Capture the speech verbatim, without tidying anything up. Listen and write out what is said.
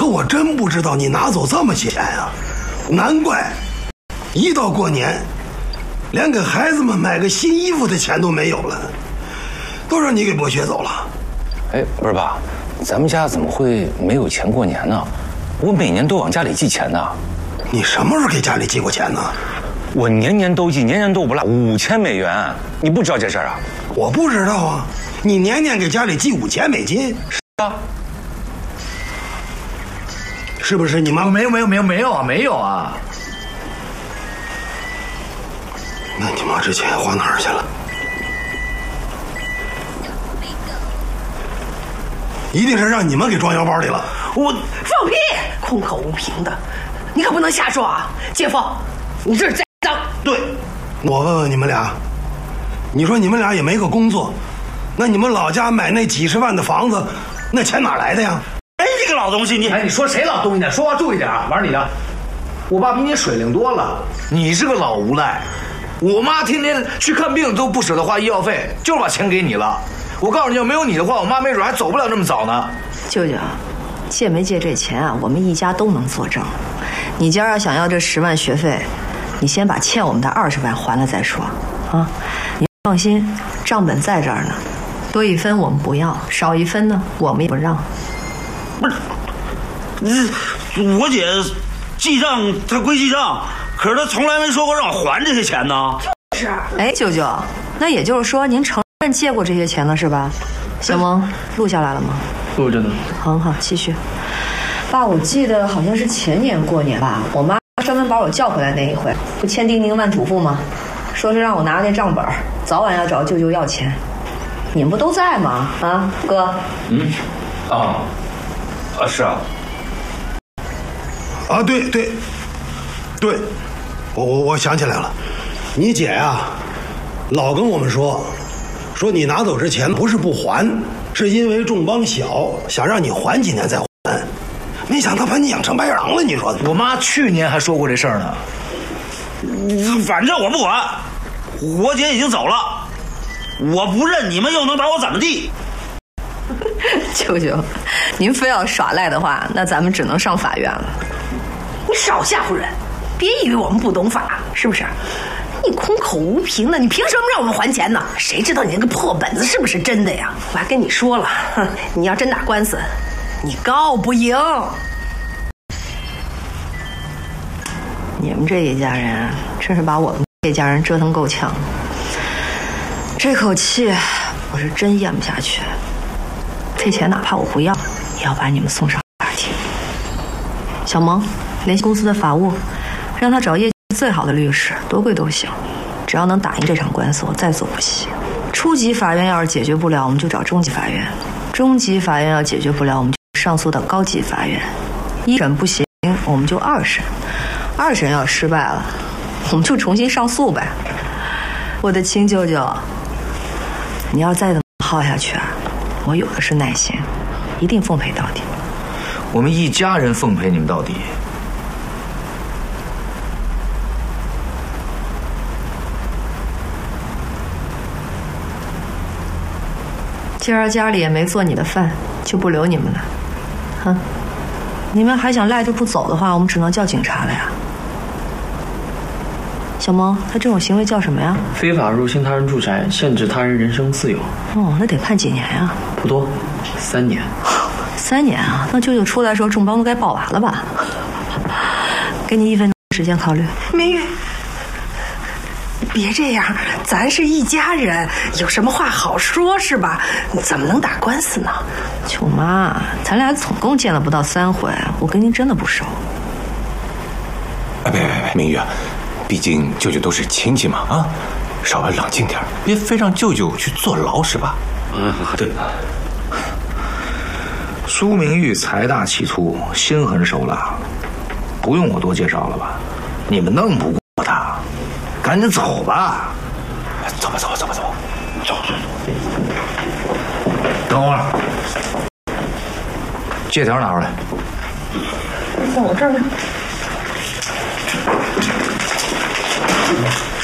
我真不知道你拿走这么些钱啊！难怪，一到过年，连给孩子们买个新衣服的钱都没有了，都让你给剥削走了。 哎，不是爸，咱们家怎么会没有钱过年呢？我每年都往家里寄钱呢。 你什么时候给家里寄过钱呢？ 我年年都寄，年年都不落，五千美元，你不知道这事儿啊？ 我不知道啊，你年年给家里寄五千美金？ 是啊。 是不是你妈？ 没有没有没有没有啊没有啊！ 那你妈这钱花哪儿去了？一定是让你们给装腰包里了。 我放屁！空口无凭的，你可不能瞎说啊！姐夫，你这是栽赃。 对，我问问你们俩，你说你们俩也没个工作，那你们老家买那几十万的房子，那钱哪来的呀？ 哎，你个老东西，你哎，你说谁老东西呢？说话注意点啊！玩你的，我爸比你水灵多了，你是个老无赖。我妈天天去看病都不舍得花医药费，就是把钱给你了。我告诉你，要没有你的话，我妈没准还走不了那么早呢。 舅舅，借没借这钱啊？我们一家都能作证。你今儿要想要这十万学费，你先把欠我们的二十万还了再说啊！你放心，账本在这儿呢，多一分我们不要，少一分呢我们也不让。 不是，这我姐记账她归记账，可是她从来没说过让我还这些钱呢。 就是。 哎，舅舅，那也就是说您承认借过这些钱了是吧？小萌，录下来了吗？ 录着呢。 很好，继续。爸，我记得好像是前年过年吧，我妈专门把我叫回来那一回，不千叮咛万嘱咐吗？说是让我拿那账本，早晚要找舅舅要钱。你们不都在吗？啊，哥。 嗯，啊，啊是啊。 啊，对对，对，我我我想起来了，你姐呀、啊，老跟我们说，说你拿走这钱不是不还，是因为众帮小，想让你还几年再还。没想到把你养成白眼狼了，你说？ 我妈去年还说过这事儿呢。 反正我不管，我姐已经走了，我不认，你们又能把我怎么地？ 舅舅，您非要耍赖的话，那咱们只能上法院了。 你少吓唬人，别以为我们不懂法，是不是？你空口无凭的，你凭什么让我们还钱呢？谁知道你那个破本子是不是真的呀？我还跟你说了，哼，你要真打官司，你告不赢。 你们这一家人真是把我们这家人折腾够呛，这口气我是真咽不下去。这钱哪怕我不要，也要把你们送上法庭。小萌，联系公司的法务，让他找业绩最好的律师，多贵都行，只要能打赢这场官司，我在所不惜。初级法院要是解决不了，我们就找中级法院；中级法院要解决不了，我们就上诉到高级法院。一审不行，我们就二审；二审要失败了，我们就重新上诉呗。我的亲舅舅，你要再这么耗下去啊，我有的是耐心，一定奉陪到底。 我们一家人奉陪你们到底。 今儿家里也没做你的饭，就不留你们了。哼，你们还想赖着不走的话，我们只能叫警察了呀。小萌，他这种行为叫什么呀？ 非法入侵他人住宅，限制他人人身自由。 哦，那得判几年呀？ 不多，三年。 三年啊？那舅舅出来的时候，众帮都该报完了吧？给你一分钟时间考虑。 明玉，别这样，咱是一家人，有什么话好说，是吧？怎么能打官司呢？ 舅妈，咱俩总共见了不到三回，我跟您真的不熟。 哎，别别别，明玉，毕竟舅舅都是亲戚嘛，啊，稍微冷静点，别非让舅舅去坐牢是吧？ 嗯，对。苏明玉财大气粗，心狠手辣，不用我多介绍了吧？你们弄不过他，赶紧走吧。 走吧，走吧，走吧，走吧，走走。 等会儿，借条拿出来。 在我这儿呢。